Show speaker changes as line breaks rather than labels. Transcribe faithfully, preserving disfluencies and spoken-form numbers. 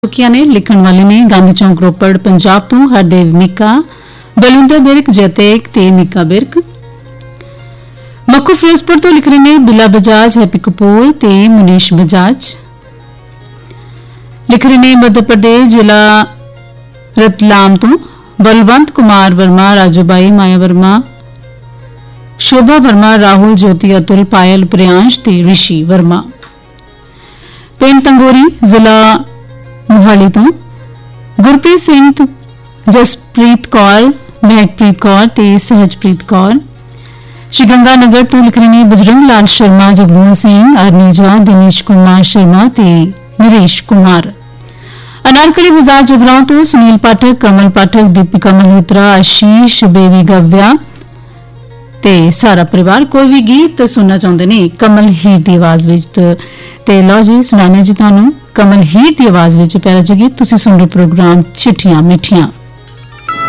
चुकिया ने लिखण वाले ने गांधी चौक रोपड़ पंजाब तो हरदेव मिक्का बलुंदर बिरक जतेक ते मिक्का बिरक मक्कू फिरोजपुर तो लिख रहे ने बिला बजाज हैप्पी कपूर ते मुनीश बजाज लिख रहे ने मध्य प्रदेश जिला रतलाम तो बलवंत कुमार वर्मा राजूबाई माया वर्मा शोभा वर्मा राहुल ज्योति अतुल पायल प्रियांश ते ऋषि वर्मा पिंड तंगोरी जिला मोहाली तो गुरप्रीत सिंह जसप्रीत कौर महकप्रीत कौर ते सहजप्रीत कौर श्री गंगानगर तो लिख रहे ने बजरंग लाल शर्मा जगमोहन सिंह आरनेजा दिनेश कुमार शर्मा ते नरेश कुमार अनारकली बाजार जगरांव तो सुनील पाठक कमल पाठक दीपिका मल्होत्रा आशीष बेबी गव्या ते सारा परिवार कोई भी गीत सुनना चाहते ने कमल हीर की आवाज विच ते लो जी सुनाने जी तुहानू कमल हीर की आवाज विच प्यारा जी गीत तुसीं सुन रहे प्रोग्राम चिट्ठियां मिठियां।